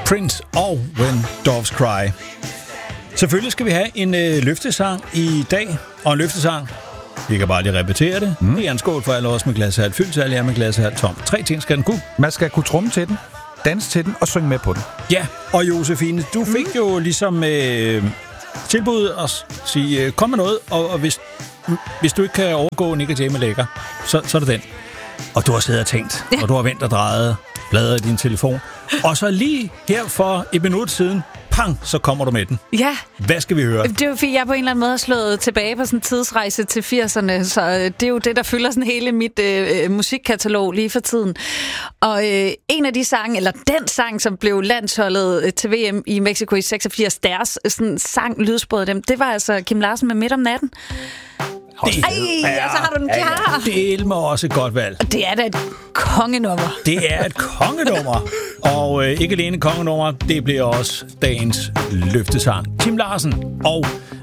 Prince og When Doves Cry. Selvfølgelig skal vi have en løftesang i dag, og en løftesang, vi kan bare lige repetere det. Det er en skål for alle os med glas halvt fyldt, alle jer med glas halvt tom. 3 ting skal den kunne. Man skal kunne trumme til den, danse til den og synge med på den. Ja, og Josefine, du fik jo ligesom tilbud at sige, kom med noget, og hvis du ikke kan overgå Nick og Jay med lækker, så er det den. Og du har siddet og tænkt, og du har vendt og drejet bladret i din telefon. Og så lige her for et minut siden, pang, så kommer du med den. Ja. Hvad skal vi høre? Det er jo fordi, jeg på en eller anden måde har slået tilbage på sådan en tidsrejse til 80'erne, så det er jo det, der fylder sådan hele mit musikkatalog lige for tiden. Og en af de sange, eller den sang, som blev landsholdet til VM i Mexico i 86, deres sådan sang lydsprød dem, det var altså Kim Larsen med Midt om natten. Så har du den klar. Det er mig også et godt valg. Det er da et kongenummer. Det er et kongenummer. Og ikke alene kongenummer, det bliver også dagens løftesang. Kim Larsen og